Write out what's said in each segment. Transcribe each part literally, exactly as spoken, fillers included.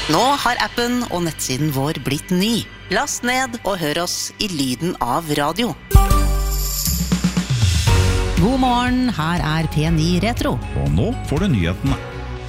Nå har appen og nettsiden vår blitt ny. Last ned og hør oss i lyden av radio. God morgen, her er P ni Retro. Og nå får du nyhetene.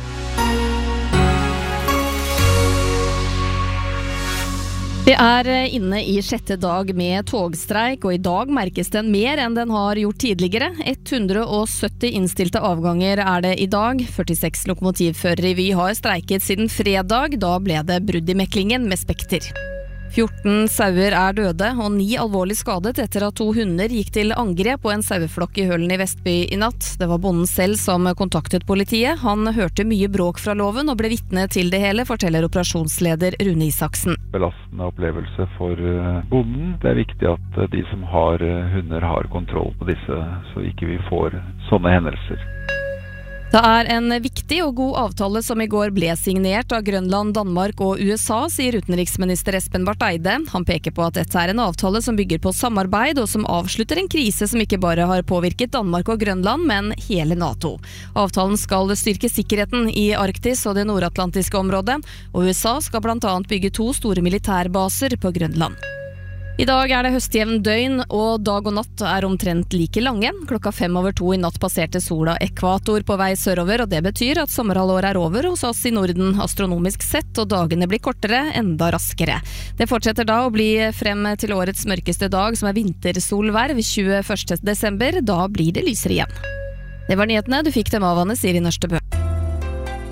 Vi er inne i sjette dag med togstreik, og i dag merkes den mer enn den har gjort tidligere. hundre og sytti innstilte avganger er det i dag. førtiseks lokomotivførere i Vy har streiket siden fredag. Da ble det brudd i meklingen med Spekter. fjorten sauer er døde, og ni alvorlig skadet etter at to hunder gikk til angrep på en saueflokk i Hølen i Vestby i natt. Det var bonden selv som kontaktet politiet. Han hørte mye bråk fra låven og ble vitne til det hele, forteller operasjonsleder Rune Isaksen. Belastende opplevelse for bonden. Det er viktig at de som har hunder har kontroll på disse, så ikke vi får sånne hendelser. Det er en viktig og god avtale som i går ble signert av Grønland, Danmark og U S A, sier utenriksminister Espen Barth Eide. Han peker på at dette er en avtale som bygger på samarbeid og som avslutter en krise som ikke bare har påvirket Danmark og Grønland, men hele NATO. Avtalen skal styrke sikkerheten i Arktis og det nordatlantiske området, og U S A skal blant annet bygge to store militærbaser på Grønland. I dag er det høstjevn døgn, og dag og natt er omtrent like lange. Klokka fem over to i natt passerte sola ekvator på vei sørover, og det betyr at sommerhalvåret er over hos oss i Norden astronomisk sett, og dagene blir kortere, enda raskere. Det fortsetter da å bli frem til årets mørkeste dag, som er vintersolverv tjueførste desember. Da blir det lysere igjen. Det var nyhetene, du fikk dem av Anne Siri Nørstebø.